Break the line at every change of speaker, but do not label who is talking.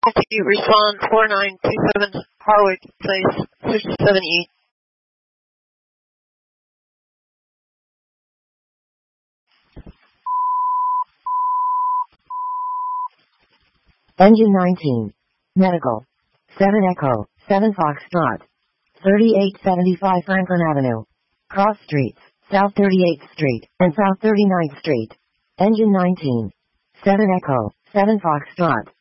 respond 4927 Harwick Place, 57E.
Engine 19. Medical. 7 Echo, 7 Foxtrot. 3875 Franklin Avenue. Cross Streets, South 38th Street, and South 39th Street. Engine 19. 7 Echo, 7 Foxtrot.